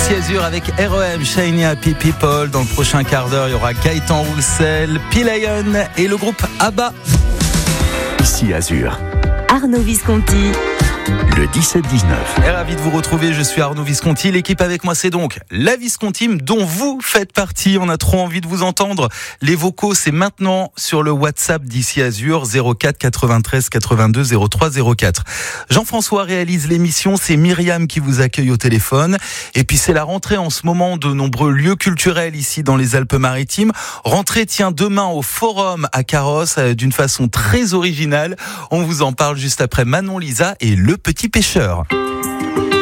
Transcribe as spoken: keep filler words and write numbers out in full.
Ici Azur avec R E M, Shiny Happy People. Dans le prochain quart d'heure, il y aura Gaëtan Roussel, P-Lion et le groupe ABBA. Ici Azur. Arnaud Visconti. Le dix-sept dix-neuf. Et ravi de vous retrouver, je suis Arnaud Visconti. L'équipe avec moi, c'est donc la Viscontime dont vous faites partie. On a trop envie de vous entendre. Les vocaux, c'est maintenant sur le WhatsApp d'Ici Azur, zéro quatre quatre-vingt-treize quatre-vingt-deux zéro trois zéro quatre. Jean-François réalise l'émission, c'est Myriam qui vous accueille au téléphone. Et puis c'est la rentrée en ce moment de nombreux lieux culturels ici dans les Alpes-Maritimes. Rentrée tient demain au Forum à Carrosse d'une façon très originale. On vous en parle juste après Manon Lisa et Le Petit Pêcheur.